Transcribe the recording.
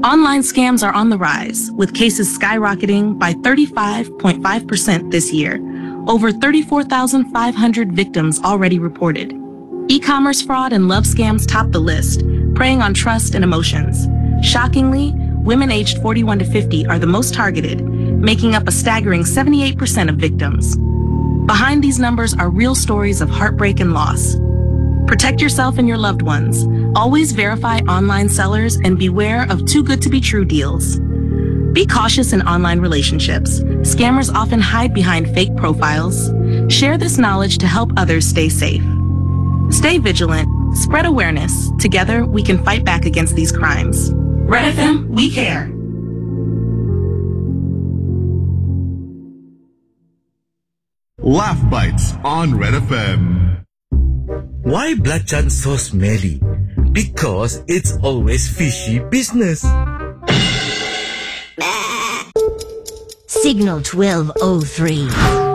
Online scams are on the rise, with cases skyrocketing by 35.5% this year. Over 34,500 victims already reported. E-commerce fraud and love scams top the list, preying on trust and emotions. Shockingly, women aged 41 to 50 are the most targeted, making up a staggering 78% of victims. Behind these numbers are real stories of heartbreak and loss. Protect yourself and your loved ones. Always verify online sellers and beware of too good to be true deals. Be cautious in online relationships. Scammers often hide behind fake profiles. Share this knowledge to help others stay safe. Stay vigilant. Spread awareness. Together, we can fight back against these crimes. Red FM, we care. Laugh Bites on Red FM. Why Belacan so smelly? Because it's always fishy business. Signal 1203.